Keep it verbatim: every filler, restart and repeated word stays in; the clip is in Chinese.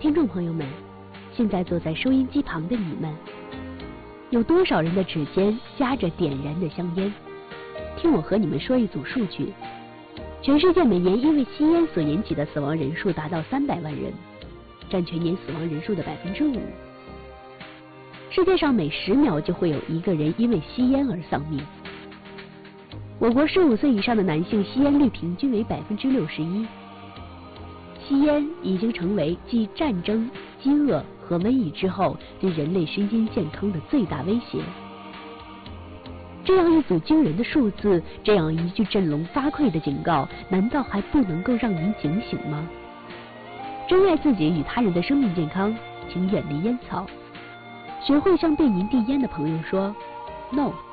听众朋友们，现在坐在收音机旁的你们，有多少人的指尖夹着点燃的香烟？听我和你们说一组数据：全世界每年因为吸烟所引起的死亡人数达到三百万人，占全年死亡人数的百分之五。世界上每十秒就会有一个人因为吸烟而丧命。我国十五岁以上的男性吸烟率平均为百分之六十一。吸烟已经成为继战争、饥饿和瘟疫之后对人类身心健康的最大威胁。这样一组惊人的数字，这样一句振聋发聩的警告，难道还不能够让您警醒吗？珍爱自己与他人的生命健康，请远离烟草。学会向对您递烟的朋友说 “No”。